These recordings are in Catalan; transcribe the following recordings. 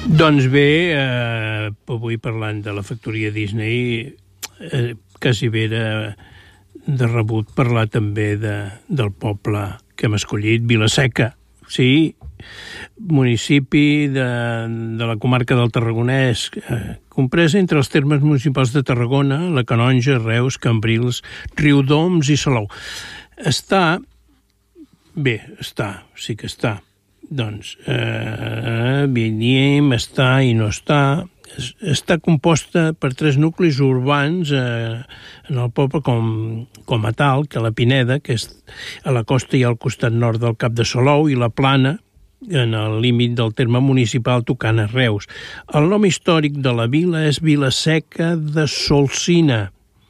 Doncs bé, avui parlant de la factoria Disney, quasi bé era de rebut parlar també del poble que hem escollit, Vila-seca. Sí, municipi de la comarca del Tarragonès, compresa entre els termes municipals de Tarragona, la Canonja, Reus, Cambrils, Riudoms i Salou. Sí que està. Doncs venim, està i no està. Està composta per 3 nuclis urbans en el poble com a tal, que la Pineda, que és a la costa i al costat nord del Cap de Salou, i la Plana, en el límit del terme municipal tocant a Reus. El nom històric de la vila és Vila-seca de Solsina.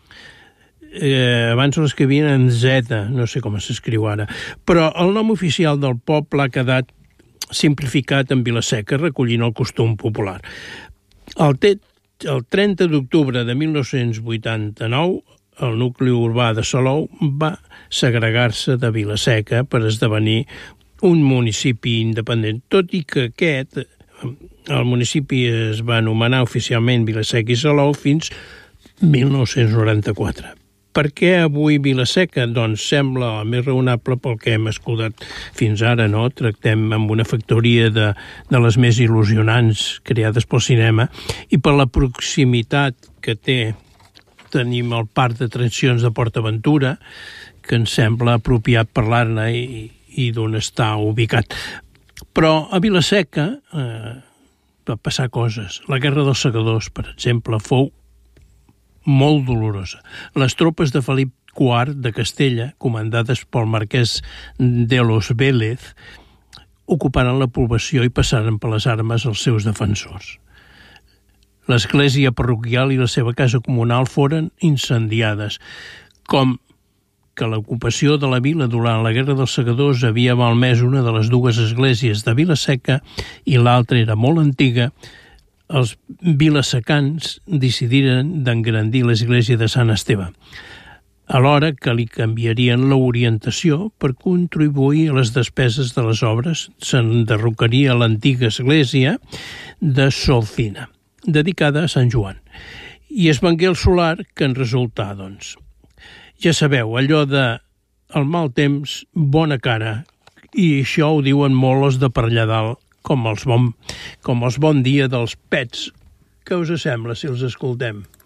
Abans l'escrivien en Z, no sé com s'escriu ara, però el nom oficial del poble ha quedat simplificat en Vila-seca, recollint el costum popular. El 30 d'octubre de 1989, el nucli urbà de Salou va segregar-se de Vila-seca per esdevenir un municipi independent, tot i que el municipi es va anomenar oficialment Vila-seca i Salou fins 1994. Per què avui Vila-seca? Doncs sembla més raonable pel que hem escoltat fins ara, no? Tractem amb una factoria de les més il·lusionants creades pel cinema i per la proximitat que tenim el parc d'atraccions de PortAventura, que ens sembla apropiat parlar-ne i d'on està ubicat. Però a Vila-seca va passar coses. La Guerra dels Segadors, per exemple, fou molt dolorosa. Les tropes de Felip IV de Castella, comandades pel marquès de los Vélez, ocuparen la població i passaren per les armes als seus defensors. L'església parroquial i la seva casa comunal foren incendiades, com que l'ocupació de la vila durant la Guerra dels Segadors havia malmès una de les 2 esglésies de Vila-seca i l'altra era molt antiga. Els vilasecans decidiren d'engrandir l'església de Sant Esteve, alhora que li canviarien l'orientació per contribuir a les despeses de les obres. S'enderrocaria l'antiga església de Solsina, dedicada a Sant Joan, i es vengué el solar que en resultà, doncs. Ja sabeu, allò de el mal temps, bona cara, i això ho diuen molt els de per allà dalt, com els bon dia dels Pets. Què us sembla si els escoltem?